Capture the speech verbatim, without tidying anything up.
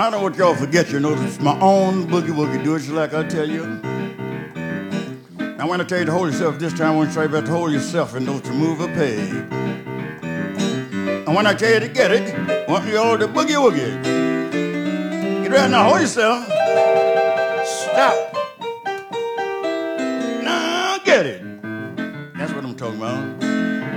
I don't want y'all to forget, you know, it's my own boogie woogie. Do it just like I tell you. Now, when I tell you to hold yourself this time, I want you to try to hold yourself and don't you move a peg. And when I tell you to get it, I want you all to boogie woogie. Get ready now, hold yourself.